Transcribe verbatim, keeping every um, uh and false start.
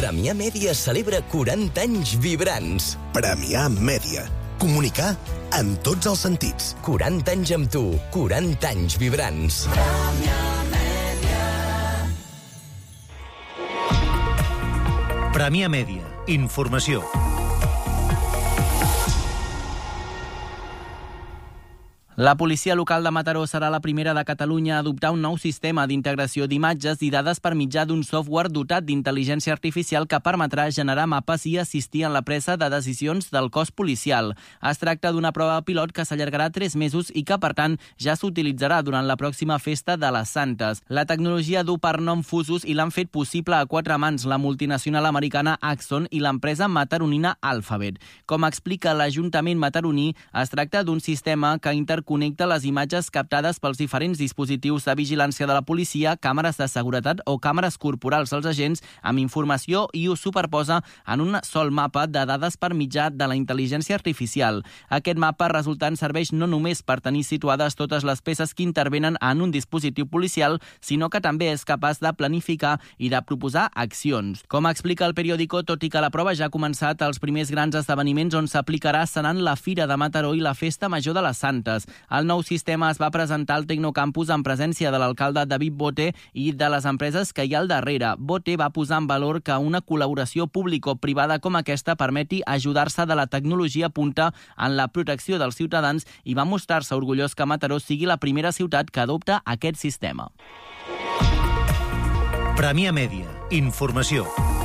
Premià Mèdia celebra quaranta anys vibrants. Premià Mèdia. Comunicar en tots els sentits. quaranta anys amb tu, quaranta anys vibrants. Premià Mèdia. Informació. La policia local de Mataró serà la primera de Catalunya a adoptar un nou sistema d'integració d'imatges i dades per mitjà d'un software dotat d'intel·ligència artificial que permetrà generar mapes i assistir en la presa de decisions del cos policial. Es tracta d'una prova pilot que s'allargarà tres mesos i que, per tant, ja s'utilitzarà durant la pròxima festa de les Santes. La tecnologia du per nom Fusus i l'han fet possible a quatre mans la multinacional americana Axon i l'empresa mataronina Alphabet. Com explica l'Ajuntament mataroní, es tracta d'un sistema que interconnecta les imatges captades pels diferents dispositius de vigilància de la policia, càmeres de seguretat o càmeres corporals dels agents amb informació i ho superposa en un sol mapa de dades per mitjà de la intel·ligència artificial. Aquest mapa resultant serveix no només per tenir situades totes les peces que intervenen en un dispositiu policial, sinó que també és capaç de planificar i de proposar accions. Com explica el periòdico, tot i que la prova ja ha començat, els primers grans esdeveniments on s'aplicarà seran la Fira de Mataró i la Festa Major de les Santes. El nou sistema es va presentar al Tecnocampus en presència de l'alcalde David Bote i de les empreses que hi ha al darrere. Bote va posar en valor que una col·laboració público-privada com aquesta permeti ajudar-se de la tecnologia punta en la protecció dels ciutadans i va mostrar-se orgullós que Mataró sigui la primera ciutat que adopta aquest sistema. Premià Mèdia. Informació.